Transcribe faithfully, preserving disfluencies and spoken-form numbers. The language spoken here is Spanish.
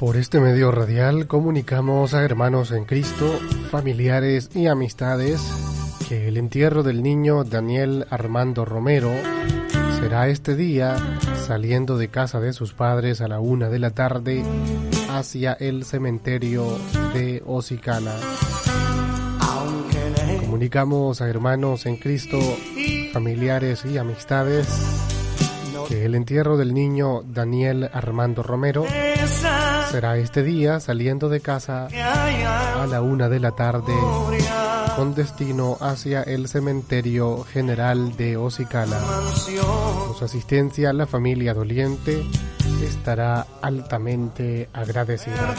Por este medio radial comunicamos a hermanos en Cristo, familiares y amistades que el entierro del niño Daniel Armando Romero será este día saliendo de casa de sus padres a la una de la tarde hacia el cementerio de Ocicala. Comunicamos a hermanos en Cristo, familiares y amistades que el entierro del niño Daniel Armando Romero será este día saliendo de casa a la una de la tarde con destino hacia el cementerio general de Ocicala. Por su asistencia, la familia doliente estará altamente agradecida.